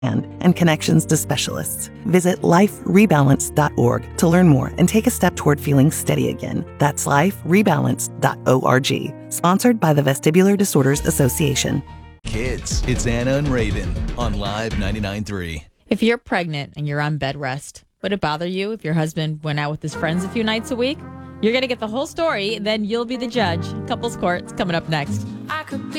and connections to specialists. Visit liferebalance.org to learn more and take a step toward feeling steady again. That's liferebalance.org. Sponsored by the Vestibular Disorders Association. Kids, it's Anna and Raven on Live 99.3. If you're pregnant and you're on bed rest, would it bother you if your husband went out with his friends a few nights a week? You're going to get the whole story, then you'll be the judge. Couples Court's coming up next. I could be